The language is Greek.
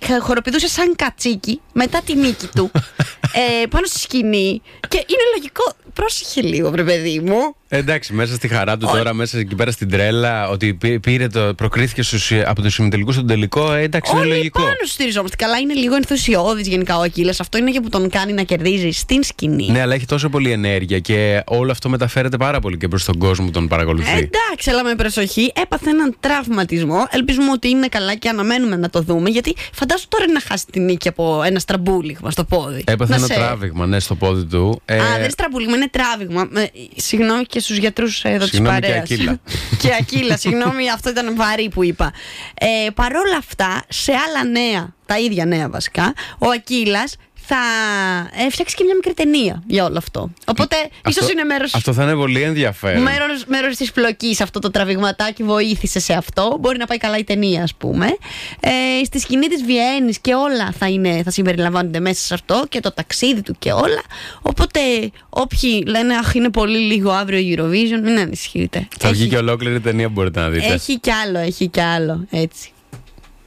χοροπηδούσε σαν κατσίκι μετά τη νίκη του πάνω στη σκηνή. Και είναι λογικό. Πρόσεχε λίγο, βρε παιδί μου. Εντάξει, μέσα στη χαρά του τώρα, μέσα εκεί πέρα στην τρέλα, ότι προκρίθηκε από τους ημιτελικούς στον τελικό, εντάξει, είναι λογικό. Όλοι πάνω στηριζόμαστε. Καλά, είναι λίγο ενθουσιώδης γενικά ο Ακύλας. Αυτό είναι και που τον κάνει να κερδίζει στην σκηνή. Ναι, αλλά έχει τόσο πολύ ενέργεια και όλο αυτό μεταφέρεται πάρα πολύ και προς τον κόσμο που τον παρακολουθεί. Εντάξει, αλλά με προσοχή. Έπαθε έναν τραυματισμό. Ελπίζουμε ότι είναι καλά και αναμένουμε να το δούμε. Γιατί φαντάσου τώρα να χάσει την νίκη από ένα στραμπούλιγμα στο πόδι. Έπαθε ένα τράβηγμα, ναι, στο πόδι του. Δεν είναι στραμπούλιγμα, είναι τράβηγμα. Συγγνώμη και στους γιατρούς εδώ της παρέας. Και Ακύλα, συγγνώμη, αυτό ήταν βαρύ που είπα. Παρόλα αυτά, σε άλλα νέα, τα ίδια νέα βασικά, ο Ακύλας θα φτιάξει και μια μικρή ταινία για όλο αυτό. Οπότε, ίσως είναι μέρος. Αυτό θα είναι πολύ ενδιαφέρον. Μέρος της πλοκής, αυτό το τραβηγματάκι βοήθησε σε αυτό. Μπορεί να πάει καλά η ταινία, ας πούμε. Στη σκηνή της Βιέννης και όλα θα συμπεριλαμβάνονται μέσα σε αυτό και το ταξίδι του και όλα. Οπότε, όποιοι λένε αχ, είναι πολύ λίγο αύριο η Eurovision, μην ανησυχείτε. Θα βγει και ολόκληρη ταινία, μπορείτε να δείτε. Έχει κι άλλο, έτσι.